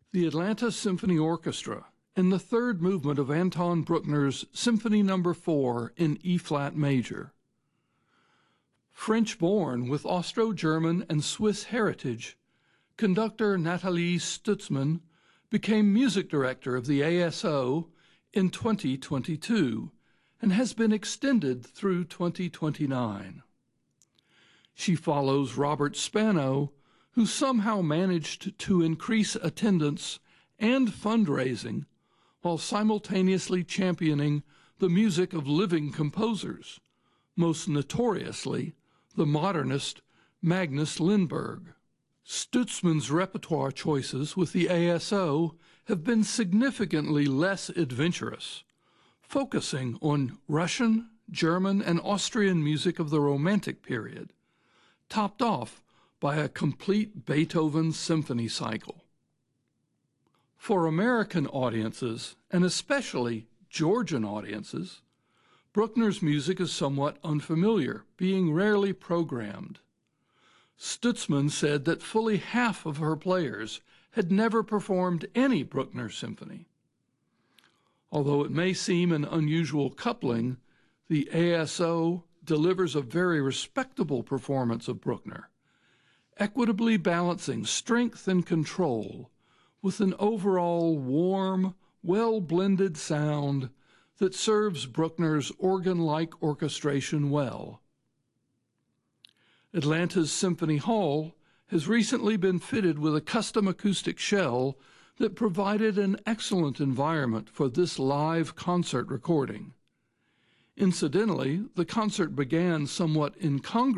The Atlanta Symphony Orchestra in the third movement of Anton Bruckner's Symphony No. 4 in E-flat major. French-born with Austro-German and Swiss heritage, conductor Nathalie Stutzmann became music director of the ASO in 2022 and has been extended through 2029. She follows Robert Spano, who somehow managed to increase attendance and fundraising while simultaneously championing the music of living composers, most notoriously the modernist Magnus Lindberg. Stutzmann's repertoire choices with the ASO have been significantly less adventurous, focusing on Russian, German, and Austrian music of the Romantic period, topped off by a complete Beethoven symphony cycle. For American audiences, and especially Georgian audiences, Bruckner's music is somewhat unfamiliar, being rarely programmed. Stutzmann said that fully half of her players had never performed any Bruckner symphony. Although it may seem an unusual coupling, the ASO delivers a very respectable performance of Bruckner, equitably balancing strength and control with an overall warm, well-blended sound that serves Bruckner's organ-like orchestration well. Atlanta's Symphony Hall has recently been fitted with a custom acoustic shell that provided an excellent environment for this live concert recording. Incidentally, the concert began somewhat incongruously